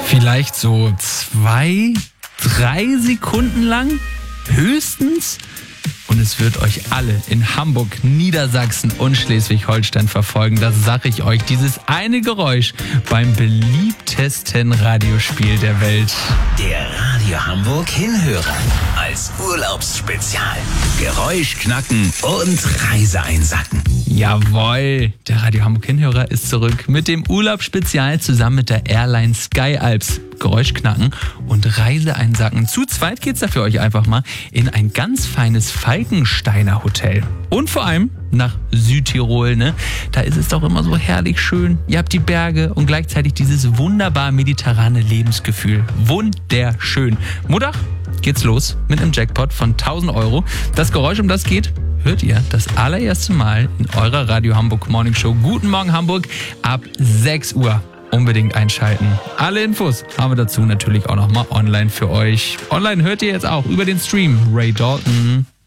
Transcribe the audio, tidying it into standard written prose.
Vielleicht so 2, 3 Sekunden lang, höchstens. Und es wird euch alle in Hamburg, Niedersachsen und Schleswig-Holstein verfolgen. Das sage ich euch. Dieses eine Geräusch beim beliebtesten Radiospiel der Welt. Der Radio Hamburg Hinhörer als Urlaubsspezial. Geräusch knacken und Reise einsacken. Jawohl, der Radio Hamburg Hinhörer ist zurück mit dem Urlaubsspezial zusammen mit der Airline Sky Alps. Geräusch knacken und Reise einsacken. Zu zweit geht's da für euch einfach mal in ein ganz feines Falkensteiner Hotel. Und vor allem nach Südtirol, ne? Da ist es doch immer so herrlich schön. Ihr habt die Berge und gleichzeitig dieses wunderbar mediterrane Lebensgefühl. Wunderschön. Montag geht's los mit einem Jackpot von 1.000 Euro. Das Geräusch, um das geht, hört ihr das allererste Mal in eurer Radio Hamburg Morning Show. Guten Morgen Hamburg ab 6 Uhr. Unbedingt einschalten. Alle Infos haben wir dazu natürlich auch nochmal online für euch. Online hört ihr jetzt auch über den Stream Ray Dalton.